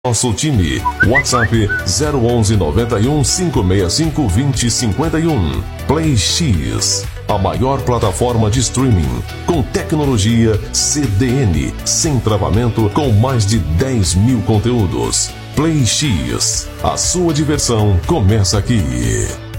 Nosso time, WhatsApp 011 91 565 2051. Play X, a maior plataforma de streaming, com tecnologia CDN, sem travamento, com mais de 10 mil conteúdos. Play X, a sua diversão começa aqui.